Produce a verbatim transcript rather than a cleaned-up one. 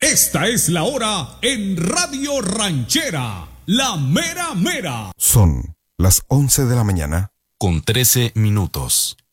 Esta es la hora en Radio Ranchera, la mera mera. Son las once de la mañana con trece minutos.